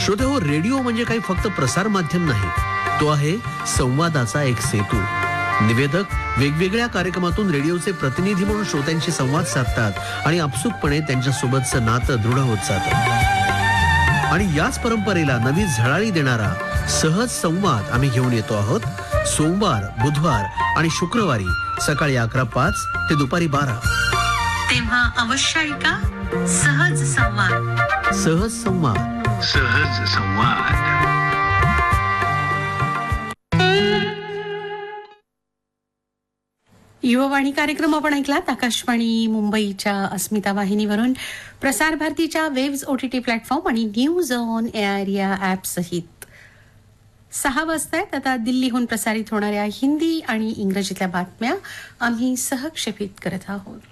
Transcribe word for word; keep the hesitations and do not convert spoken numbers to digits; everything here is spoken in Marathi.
श्रोते हो, रेडिओ म्हणजे काही फक्त प्रसार माध्यम नाही, तो आहे संवादाचा एक सेतू. निवेदक वेगवेगळ्या कार्यक्रमातून रेडिओचे प्रतिनिधी म्हणून श्रोत्यांशी संवाद साधतात आणि आपसुकपणे त्यांच्यासोबतचं नातं दृढ होत जातं. आणि याच परंपरेला नवी झळाळी देणारा सहज संवाद आम्ही घेऊन येतो आहोत. सोमवार, बुधवार आणि शुक्रवारी सकाळी अकरा पाच ते दुपारी बारा. तेव्हा अवश्य ऐका सहज संवाद. सहज संवाद. सहज संवाद. युववाणी कार्यक्रम आपण ऐकलात आकाशवाणी मुंबईच्या अस्मिता वाहिनीवरून, प्रसार भारतीच्या वेव्स ओटीटी प्लॅटफॉर्म आणि न्यूज ऑन एअर या ॲप सहित. सहा वाजतायत आता. दिल्लीहून प्रसारित होणाऱ्या हिंदी आणि इंग्रजीतल्या बातम्या आम्ही सहक्षेपित करत आहोत.